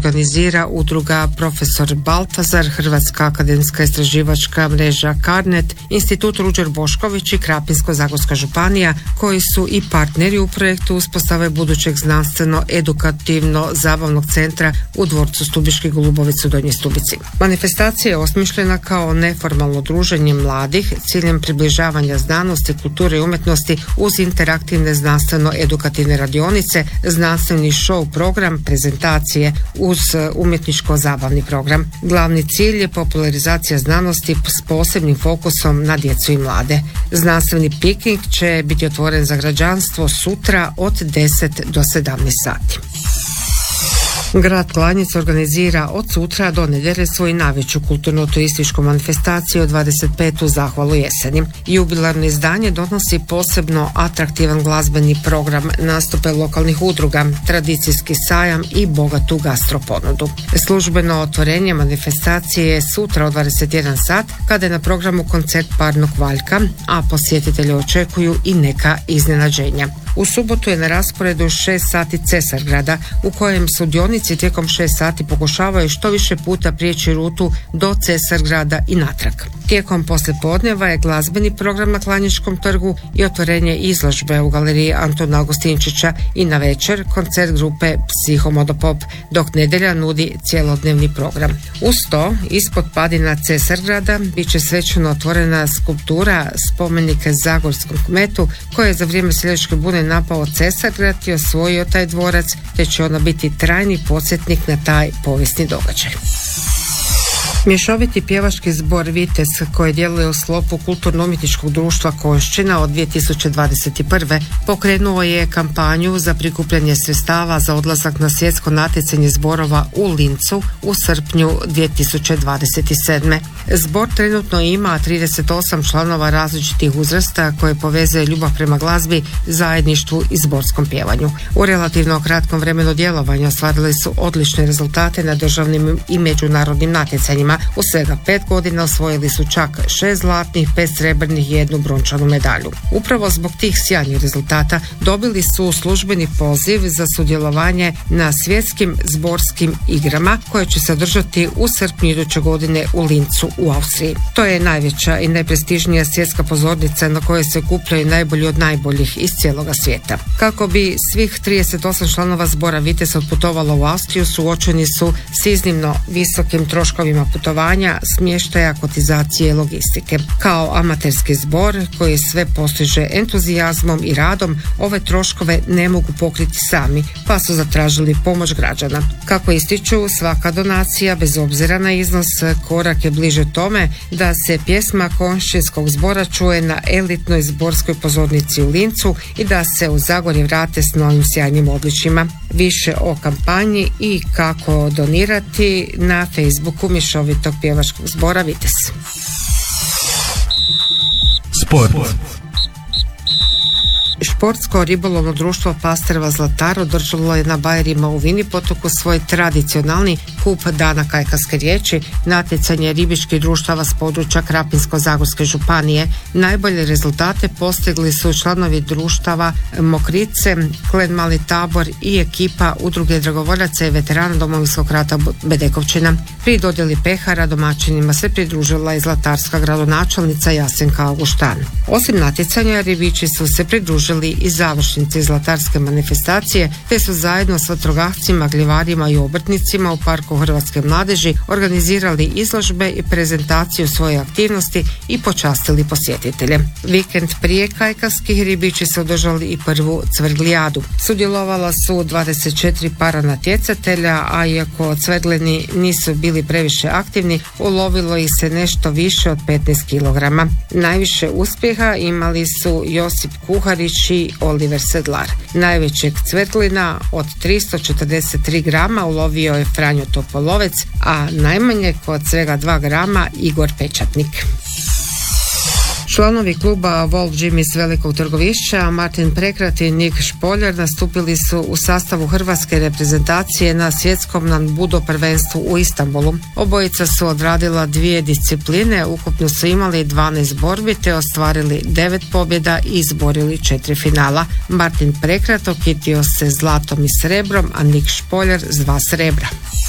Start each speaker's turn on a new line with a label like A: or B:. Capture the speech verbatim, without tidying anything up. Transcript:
A: organizira udruga Profesor Baltazar, Hrvatska akademska istraživačka mreža Carnet, Institut Ruđer Bošković i Krapinsko-zagorska županija, koji su i partneri u projektu uspostave budućeg znanstveno-edukativno-zabavnog centra u dvorcu Stubiški Golubovic u Donjoj Stubici. Manifestacija je osmišljena kao neformalno druženje mladih s ciljem približavanja znanosti, kulture i umjetnosti uz interaktivne znanstveno-edukativne radionice, znanstveni show program, prezentacije uz umjetničko-zabavni program. Glavni cilj je popularizacija znanosti s posebnim fokusom na djecu i mlade. Znanstveni piknik će biti otvoren za građanstvo sutra od deset do sedamnaest sati. Grad Klanjec organizira od sutra do nedjelje svoju najveću kulturno-turističku manifestaciju od dvadeset petu Zahvalu jeseni. Jubilarno izdanje donosi posebno atraktivan glazbeni program, nastupe lokalnih udruga, tradicijski sajam i bogatu gastroponudu. Službeno otvorenje manifestacije je sutra od dvadeset jedan sat, kada je na programu koncert Parnog Valjka, a posjetitelje očekuju i neka iznenađenja. U subotu je na rasporedu šest sati Cesargrada, u kojem sudionici tijekom šest sati pokušavaju što više puta prijeći rutu do Cesargrada i natrag. Tijekom poslijepodneva je glazbeni program na Klanječkom trgu i otvorenje izložbe u galeriji Antuna Augustinčića i na večer koncert grupe Psihomodopop, dok nedjelja nudi cjelodnevni program. Uz to, ispod padina Cesargrada bit će svečano otvorena skulptura spomenike zagorskom kmetu, koji je za vrijeme seljačke bune napao Cesargrad i osvojio taj dvorac, te će ona biti trajni podsjetnik na taj povijesni događaj. Mješoviti pjevački zbor Vites, koji djeluje u sklopu kulturno-umjetničkog društva Konjšćina od dvije tisuće dvadeset prve. pokrenuo je kampanju za prikupljanje sredstava za odlazak na svjetsko natjecanje zborova u Lincu u srpnju dvije tisuće dvadeset sedme. Zbor trenutno ima trideset osam članova različitih uzrasta koje povezuje ljubav prema glazbi, zajedništvu i zborskom pjevanju. U relativno kratkom vremenu djelovanja ostvarili su odlične rezultate na državnim i međunarodnim natjecanjima. U svega pet godina osvojili su čak šest zlatnih, pet srebrnih i jednu brončanu medalju. Upravo zbog tih sjajnih rezultata dobili su službeni poziv za sudjelovanje na svjetskim zborskim igrama koje će se održati u srpnju iduće godine u Lincu u Austriji. To je najveća i najprestižnija svjetska pozornica na kojoj se okupljaju najbolji od najboljih iz cijeloga svijeta. Kako bi svih trideset osam članova zbora Vites otputovalo u Austriju, suočeni su s iznimno visokim troškovima putovanja, smještaja, kotizacije i logistike. Kao amaterski zbor koji sve postiže entuzijazmom i radom, ove troškove ne mogu pokriti sami, pa su zatražili pomoć građana. Kako ističu, svaka donacija, bez obzira na iznos, korak je bliže tome da se pjesma Konjšćinskog zbora čuje na elitnoj zborskoj pozornici u Lincu i da se u Zagorje vrate s novim sjajnim odličjima. Više o kampanji i kako donirati na Facebooku mješovitog pjevačkog zbora Vites.
B: Sport.
A: Športsko ribolovno društvo Pastrva Zlatar održalo je na Bajerima u Vini potoku svoj tradicionalni kup Dana kajkavske riječi, natjecanje ribičkih društava s područja Krapinsko-zagorske županije. Najbolje rezultate postigli su članovi društava Mokrice, Klen Mali Tabor i ekipa udruge dragovoljaca i veterana Domovinskog rata Bedekovčina. Pri dodjeli pehara domaćinima se pridružila i zlatarska gradonačelnica Jasenka Auguštan. Osim natjecanja, ribiči su se pridružili i završnici zlatarske manifestacije, te su zajedno s vatrogascima, gljivarima i obrtnicima u Parku Hrvatske mladeži organizirali izložbe i prezentaciju svoje aktivnosti i počastili posjetitelje. Vikend prije kajkavskih ribiči su održali i prvu cvrglijadu. Sudjelovala su dvadeset četiri para natjecatelja, a iako cvrgleni nisu bili previše aktivni, ulovilo ih se nešto više od petnaest kilograma. Najviše uspjeha imali su Josip Kuharić i Oliver Sedlar. Najvećeg cvrglina od tristo četrdeset tri grama ulovio je Franjo Topolovec, a najmanje kod svega dva grama Igor Pečatnik. Članovi kluba Wolf Gym iz Velikog Trgovišća, Martin Prekrat i Nik Špoljar, nastupili su u sastavu hrvatske reprezentacije na svjetskom Nanbudo prvenstvu u Istanbulu. Obojica su odradila dvije discipline, ukupno su imali dvanaest borbi te ostvarili devet pobjeda i izborili četiri finala. Martin Prekrat okitio se zlatom i srebrom, a Nik Špoljar s dva srebra.